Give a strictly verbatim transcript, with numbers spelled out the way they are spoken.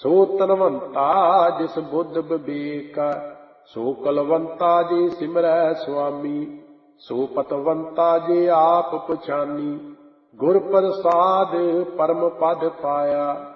ਸੋ ਤਨਵੰਤਾ ਜਿਸ ਬੁੱਧ ਵਿਵੇਕ, ਸੋ ਕਲਵੰਤਾ ਜੇ ਸਿਮਰੈ ਸੁਆਮੀ। ਸੋ ਪਤਵੰਤਾ ਜੇ ਆਪ ਪਛਾਨੀ, ਗੁਰ ਪ੍ਰਸਾਦਿ ਪਰਮ ਪਦ ਪਾਇਆ।